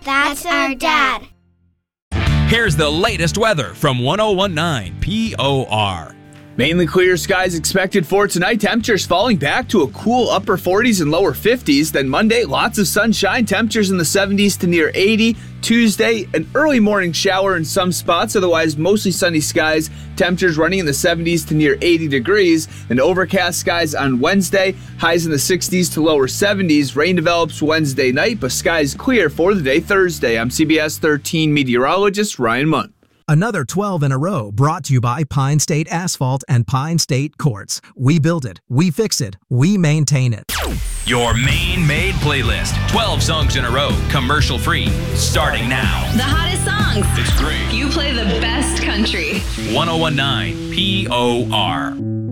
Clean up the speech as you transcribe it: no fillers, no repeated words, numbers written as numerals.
That's our dad. Here's the latest weather from 1019 POR. Mainly clear skies expected for tonight. Temperatures falling back to a cool upper 40s and lower 50s. Then Monday, lots of sunshine. Temperatures in the 70s to near 80. Tuesday, an early morning shower in some spots. Otherwise, mostly sunny skies. Temperatures running in the 70s to near 80 degrees. And overcast skies on Wednesday. Highs in the 60s to lower 70s. Rain develops Wednesday night, but skies clear for the day Thursday. I'm CBS 13 meteorologist Ryan Munn. Another 12 in a row brought to you by Pine State Asphalt and Pine State Quartz. We build it, we fix it, we maintain it. Your Maine Made playlist. 12 songs in a row, commercial free, starting now. The hottest songs. It's great. You play the best country. 1019 POR.